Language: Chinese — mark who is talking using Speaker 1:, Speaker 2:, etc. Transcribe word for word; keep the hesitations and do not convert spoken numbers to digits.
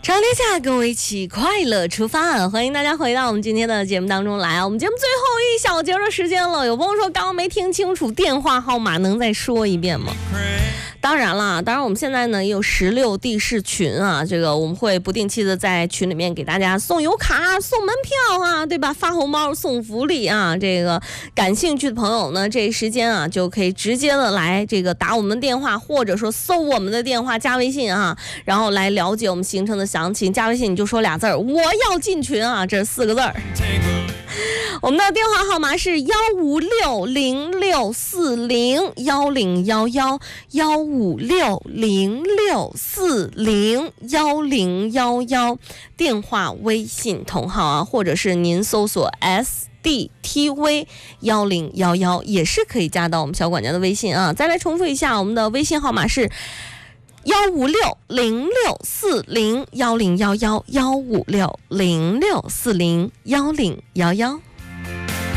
Speaker 1: 长天下，跟我一起快乐出发！欢迎大家回到我们今天的节目当中来啊！我们节目最后一小节的时间了，有朋友说刚刚没听清楚电话号码，能再说一遍吗？当然了，当然我们现在呢也有十六地市群啊，这个我们会不定期的在群里面给大家送油卡、送门票啊，对吧？发红包、送福利啊，这个感兴趣的朋友呢，这时间啊就可以直接的来这个打我们的电话，或者说搜我们的电话加微信啊，然后来了解我们行程的详情。加微信你就说俩字儿，我要进群啊，这四个字儿。我们的电话号码是幺五六零六四零幺零幺幺幺五六零六四零幺零幺幺，电话、微信同号啊，或者是您搜索 S D T V 幺零幺幺也是可以加到我们小管家的微信啊。再来重复一下，我们的微信号码是幺五六零六四零幺零幺幺幺五六零六四零幺零幺幺。